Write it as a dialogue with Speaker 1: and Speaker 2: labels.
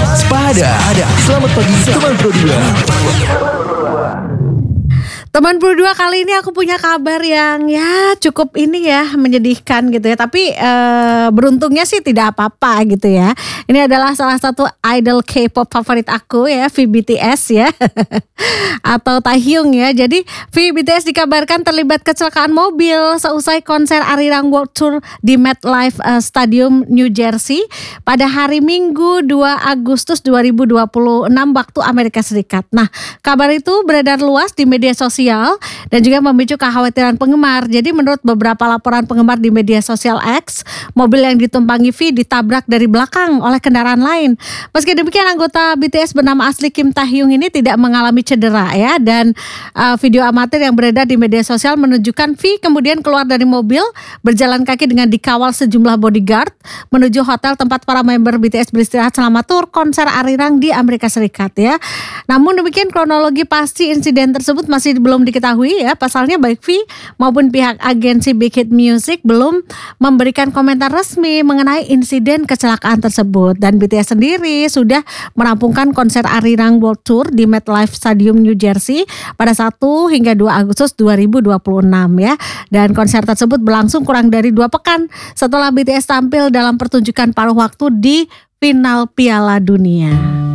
Speaker 1: Sepada. Selamat pagi teman Pro 2.
Speaker 2: Teman Pro 2, kali ini aku punya kabar yang ya cukup ini ya menyedihkan gitu ya. Tapi beruntungnya sih tidak apa-apa gitu ya. Ini adalah salah satu idol K-pop favorit aku ya, V BTS ya. Atau Taehyung ya. Jadi V BTS dikabarkan terlibat kecelakaan mobil seusai konser Arirang World Tour di MetLife Stadium New Jersey pada hari Minggu 2 Agustus 2026 waktu Amerika Serikat. Nah, kabar itu beredar luas di media sosial dan juga memicu kekhawatiran penggemar. Jadi menurut beberapa laporan penggemar di media sosial X, mobil yang ditumpangi V ditabrak dari belakang oleh kendaraan lain. Meski demikian, anggota BTS bernama asli Kim Taehyung ini tidak mengalami cedera ya. Dan video amatir yang beredar di media sosial menunjukkan V kemudian keluar dari mobil berjalan kaki dengan dikawal sejumlah bodyguard menuju hotel tempat para member BTS beristirahat selama tur konser Arirang di Amerika Serikat ya. Namun demikian, kronologi pasti insiden tersebut masih belum diketahui ya. Pasalnya baik V maupun pihak agensi Big Hit Music belum memberikan komentar resmi mengenai insiden kecelakaan tersebut. Dan BTS sendiri sudah merampungkan konser Arirang World Tour di MetLife Stadium New Jersey pada 1 hingga 2 Agustus 2026 ya. Dan konser tersebut berlangsung kurang dari 2 pekan setelah BTS tampil dalam pertunjukan paruh waktu di final Piala Dunia.